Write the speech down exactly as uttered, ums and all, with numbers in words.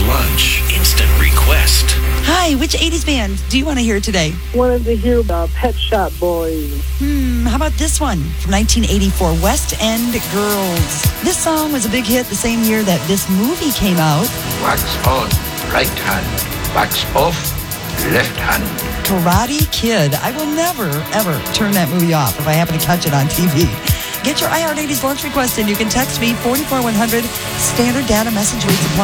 eighties lunch instant request. Hi, which eighties band do you want to hear today? Wanted to hear about Pet Shop Boys. Hmm, how about this one from nineteen eighty-four, West End Girls. This song was a big hit the same year that this movie came out. Wax on, right hand. Wax off, left hand. Karate Kid. I will never, ever turn that movie off if I happen to catch it on T V. Get your iHeart eighties lunch request in. You can text me forty-four one hundred. Standard data message rates apply.